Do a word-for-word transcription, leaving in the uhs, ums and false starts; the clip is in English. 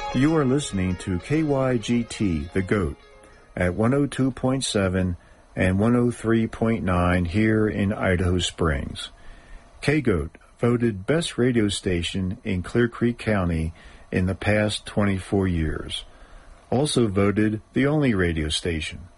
You are listening to K Y G T, The Goat, at one oh two point seven and one oh three point nine here in Idaho Springs. K-Goat voted best radio station in Clear Creek County in the past twenty-four years. Also voted the only radio station.